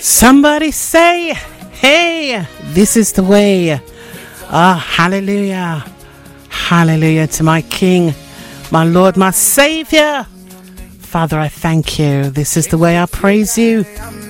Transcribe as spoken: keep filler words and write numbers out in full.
Somebody say, hey, this is the way. Ah, hallelujah. Hallelujah to my King, my Lord, my Savior. Father, I thank you. This is the way I praise you.